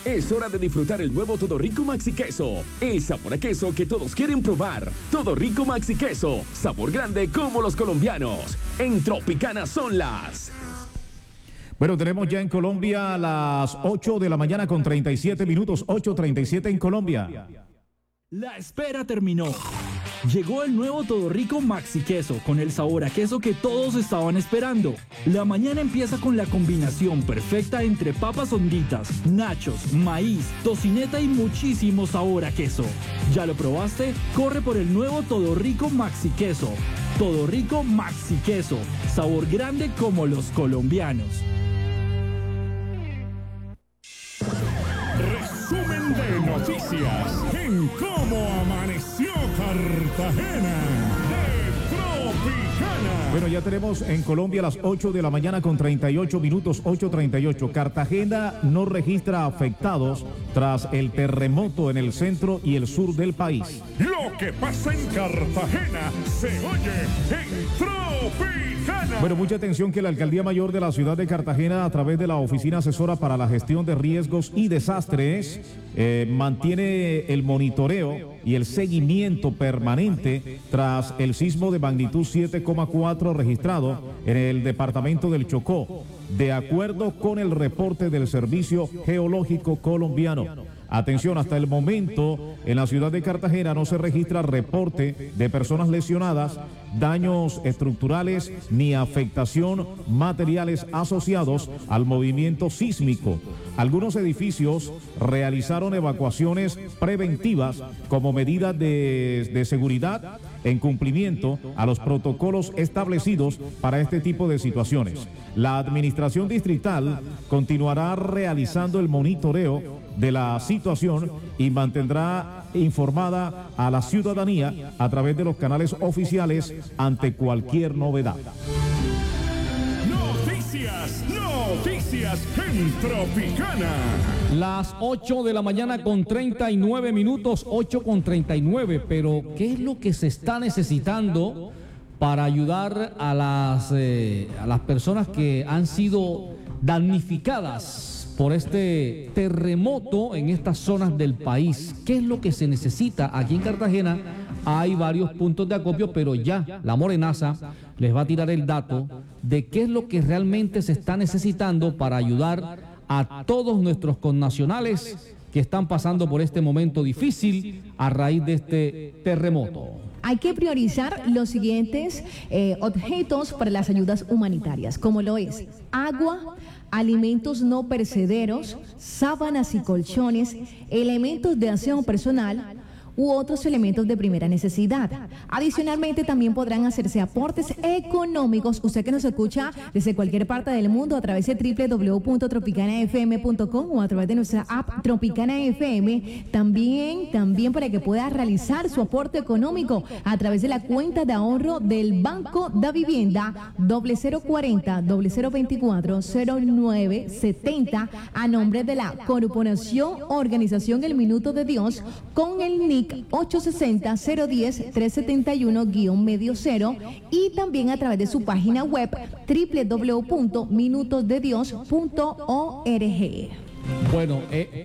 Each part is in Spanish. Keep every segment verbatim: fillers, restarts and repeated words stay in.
Es hora de disfrutar el nuevo Todo Rico Maxi Queso. El sabor a queso que todos quieren probar. Todo Rico Maxi Queso. Sabor grande como los colombianos. En Tropicana son las... Bueno, tenemos ya en Colombia las ocho de la mañana con treinta y siete minutos, ocho treinta y siete en Colombia. La espera terminó. Llegó el nuevo Todo Rico Maxi Queso con el sabor a queso que todos estaban esperando. La mañana empieza con la combinación perfecta entre papas honditas, nachos, maíz, tocineta y muchísimo sabor a queso. ¿Ya lo probaste? Corre por el nuevo Todo Rico Maxi Queso. Todo Rico Maxi Queso. Sabor grande como los colombianos. Resumen de noticias en cómo amaneció Cartagena de Tropicana. Bueno, ya tenemos en Colombia las ocho de la mañana con treinta y ocho minutos, ocho treinta y ocho. Cartagena no registra afectados tras el terremoto en el centro y el sur del país. Lo que pasa en Cartagena se oye en Tropicana. Bueno, mucha atención que la Alcaldía Mayor de la ciudad de Cartagena, a través de la Oficina Asesora para la Gestión de Riesgos y Desastres, eh, mantiene el monitoreo y el seguimiento permanente tras el sismo de magnitud siete coma cuatro registrado en el departamento del Chocó, de acuerdo con el reporte del Servicio Geológico Colombiano. Atención, hasta el momento en la ciudad de Cartagena no se registra reporte de personas lesionadas, daños estructurales ni afectación materiales asociados al movimiento sísmico. Algunos edificios realizaron evacuaciones preventivas como medida de, de seguridad en cumplimiento a los protocolos establecidos para este tipo de situaciones. La administración distrital continuará realizando el monitoreo de la situación y mantendrá informada a la ciudadanía a través de los canales oficiales ante cualquier novedad. Noticias, noticias en Tropicana. Las ocho de la mañana con treinta y nueve minutos, ocho con treinta y nueve, pero ¿qué es lo que se está necesitando para ayudar a las, eh, a las personas que han sido damnificadas por este terremoto en estas zonas del país? ¿Qué es lo que se necesita? Aquí en Cartagena hay varios puntos de acopio, pero ya la Morenaza les va a tirar el dato de qué es lo que realmente se está necesitando para ayudar a todos nuestros connacionales que están pasando por este momento difícil a raíz de este terremoto. Hay que priorizar los siguientes eh, objetos para las ayudas humanitarias, como lo es agua, alimentos no perecederos, sábanas y colchones, elementos de aseo personal u otros elementos de primera necesidad. Adicionalmente, también podrán hacerse aportes económicos. Usted que nos escucha desde cualquier parte del mundo a través de doble u doble u doble u punto tropicana f m punto com o a través de nuestra app Tropicana F M, también, también para que pueda realizar su aporte económico a través de la cuenta de ahorro del Banco da Vivienda cero cero cuarenta, cero veinticuatro, cero nueve setenta a nombre de la Corporación Organización El Minuto de Dios con el N I C ocho sesenta, cero diez, trescientos setenta y uno guión medio cero y también a través de su página web doble u doble u doble u punto minutos de dios punto org. Bueno, eh,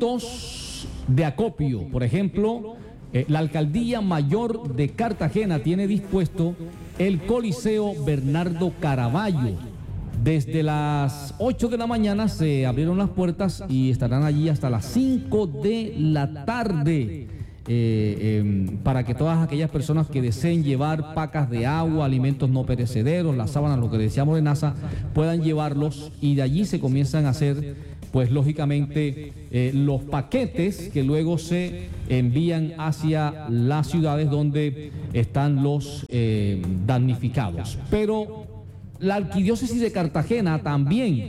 puntos de acopio, por ejemplo, eh, la Alcaldía Mayor de Cartagena tiene dispuesto el Coliseo Bernardo Caraballo. Desde las ocho de la mañana se abrieron las puertas y estarán allí hasta las cinco de la tarde. Eh, eh, para que todas aquellas personas que deseen llevar pacas de agua, alimentos no perecederos, las sábanas, lo que decíamos de NASA, puedan llevarlos y de allí se comienzan a hacer, pues lógicamente, eh, los paquetes que luego se envían hacia las ciudades donde están los eh, damnificados. Pero la Arquidiócesis de Cartagena también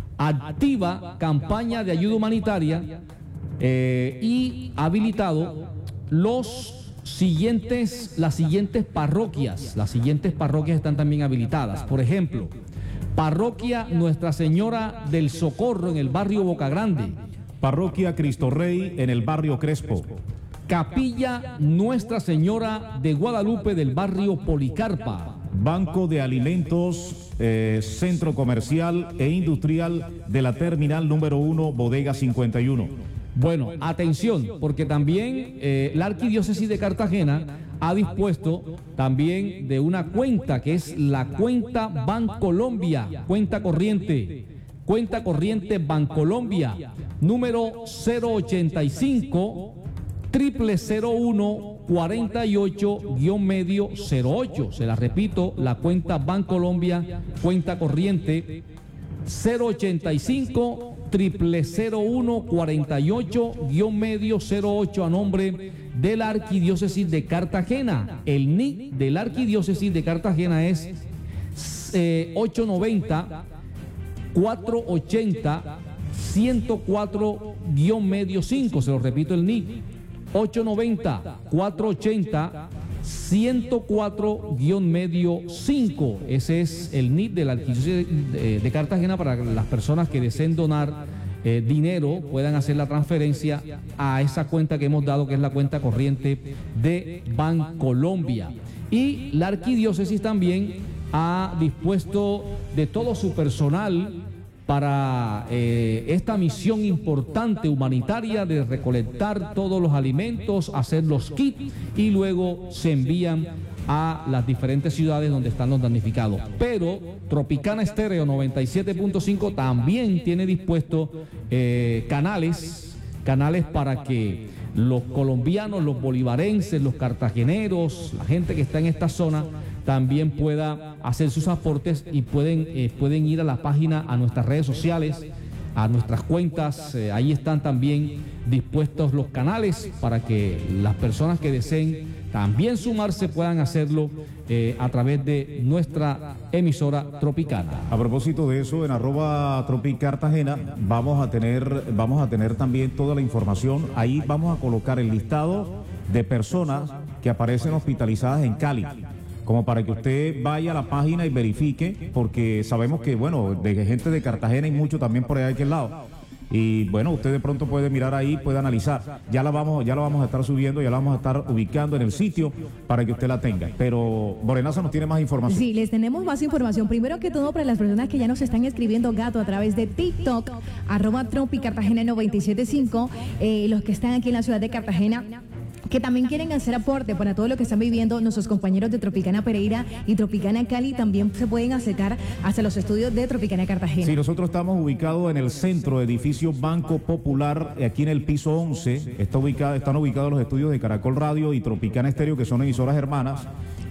activa campaña de ayuda humanitaria eh, y ha habilitado los siguientes, las siguientes parroquias, las siguientes parroquias están también habilitadas. Por ejemplo, Parroquia Nuestra Señora del Socorro en el barrio Boca Grande. Parroquia Cristo Rey en el barrio Crespo. Capilla Nuestra Señora de Guadalupe del barrio Policarpa. Banco de Alimentos, eh, Centro Comercial e Industrial de la Terminal número uno, Bodega cincuenta y uno. Bueno, atención, porque también eh, la Arquidiócesis de Cartagena ha dispuesto también de una cuenta que es la cuenta Bancolombia, cuenta corriente, cuenta corriente Bancolombia, número cero ochenta y cinco, triple cero uno, cuarenta y ocho, guión medio cero ocho. Se la repito, la cuenta Bancolombia, cuenta corriente cero ochenta y cinco, triple cero uno, cuarenta y ocho, guión medio cero ocho a nombre de la Arquidiócesis de Cartagena. El N I C de la Arquidiócesis de Cartagena es eh, ochocientos noventa, cuatrocientos ochenta, ciento cuatro, guión medio cinco. Se lo repito, el N I C ochocientos noventa, cuatrocientos ochenta, ciento cuatro, guión medio cinco. Ese es el N I C de la Arquidiócesis de, de Cartagena para las personas que deseen donar eh, dinero, puedan hacer la transferencia a esa cuenta que hemos dado, que es la cuenta corriente de Bancolombia. Y la Arquidiócesis también ha dispuesto de todo su personal para eh, esta misión importante humanitaria de recolectar todos los alimentos, hacer los kits y luego se envían a las diferentes ciudades donde están los damnificados. Pero Tropicana Estéreo noventa y siete punto cinco también tiene dispuesto eh, canales, canales para que los colombianos, los bolivarenses, los cartageneros, la gente que está en esta zona también pueda hacer sus aportes y pueden, eh, pueden ir a la página, a nuestras redes sociales, a nuestras cuentas. Eh, ahí están también dispuestos los canales para que las personas que deseen también sumarse puedan hacerlo eh, a través de nuestra emisora Tropicana. A propósito de eso, en arroba Tropicartagena vamos a tener, vamos a tener también toda la información. Ahí vamos a colocar el listado de personas que aparecen hospitalizadas en Cali, como para que usted vaya a la página y verifique, porque sabemos que, bueno, de gente de Cartagena hay mucho también por allá de aquel lado. Y bueno, usted de pronto puede mirar ahí, puede analizar. Ya la vamos, ya la vamos a estar subiendo, ya la vamos a estar ubicando en el sitio para que usted la tenga. Pero Morenaza nos tiene más información. Sí, les tenemos más información. Primero que todo, para las personas que ya nos están escribiendo, Gato, a través de TikTok, arroba Tropicartagena noventa y siete punto cinco, eh, los que están aquí en la ciudad de Cartagena, que también quieren hacer aporte para todo lo que están viviendo nuestros compañeros de Tropicana Pereira y Tropicana Cali, también se pueden acercar hacia los estudios de Tropicana Cartagena. Sí, nosotros estamos ubicados en el centro, edificio Banco Popular, aquí en el piso once. Está ubicado, están ubicados los estudios de Caracol Radio y Tropicana Estéreo, que son emisoras hermanas.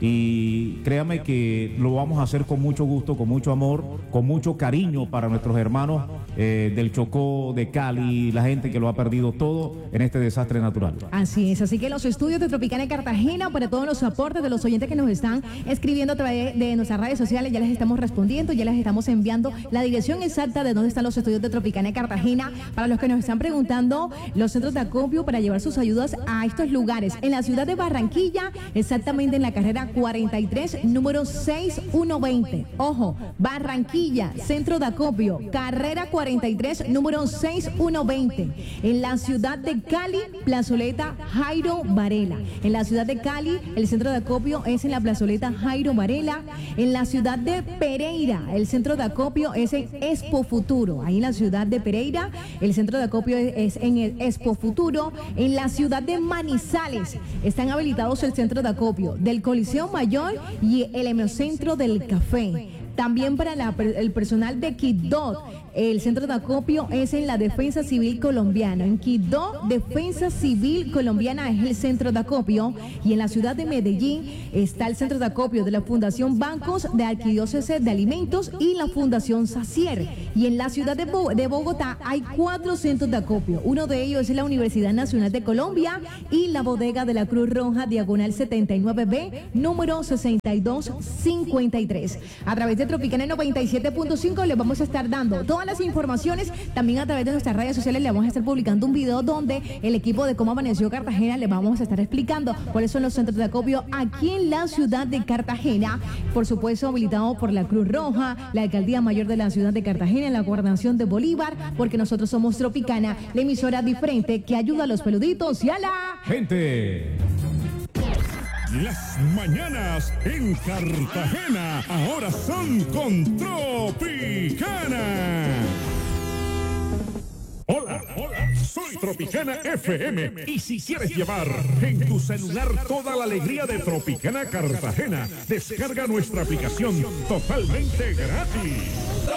Y créame que lo vamos a hacer con mucho gusto, con mucho amor, con mucho cariño para nuestros hermanos eh, del Chocó, de Cali, la gente que lo ha perdido todo en este desastre natural. Así es, así que los estudios de Tropicana Cartagena, para todos los aportes de los oyentes que nos están escribiendo a través de nuestras redes sociales, ya les estamos respondiendo, ya les estamos enviando la dirección exacta de dónde están los estudios de Tropicana Cartagena. Para los que nos están preguntando, los centros de acopio para llevar sus ayudas a estos lugares, en la ciudad de Barranquilla, exactamente en la carrera cuarenta y tres, número seis uno veinte. Ojo, Barranquilla, centro de acopio, carrera cuarenta y tres, número seis uno veinte. En la ciudad de Cali, plazoleta Jairo Varela. En la ciudad de Cali, el centro de acopio es en la plazoleta Jairo Varela. En la ciudad de Pereira, el centro de acopio es en Expo Futuro. Ahí en la ciudad de Pereira, el centro de acopio es en el Expo Futuro. En la ciudad de Manizales, están habilitados el centro de acopio del Coliseo Mayor y el Hemocentro del Café. También para la, el personal de Quibdó, el centro de acopio es en la Defensa Civil Colombiana. En Quibdó, Defensa Civil Colombiana es el centro de acopio. Y en la ciudad de Medellín está el centro de acopio de la Fundación Bancos de Arquidiócesis de Alimentos y la Fundación Sacier. Y en la ciudad de, Bo de Bogotá hay cuatro centros de acopio. Uno de ellos es la Universidad Nacional de Colombia y la bodega de la Cruz Roja, diagonal setenta y nueve B, número sesenta y dos cincuenta y tres. A través de Tropicana noventa y siete punto cinco les vamos a estar dando todas las informaciones. También a través de nuestras redes sociales le vamos a estar publicando un video donde el equipo de Cómo Amaneció Cartagena le vamos a estar explicando cuáles son los centros de acopio aquí en la ciudad de Cartagena. Por supuesto, habilitado por la Cruz Roja, la Alcaldía Mayor de la ciudad de Cartagena, la Gobernación de Bolívar, porque nosotros somos Tropicana, la emisora diferente que ayuda a los peluditos y a la gente. Las mañanas en Cartagena ahora son con Tropicana. Hola, hola, soy Tropicana F M y si quieres llevar en tu celular toda la alegría de Tropicana Cartagena, descarga nuestra aplicación totalmente gratis.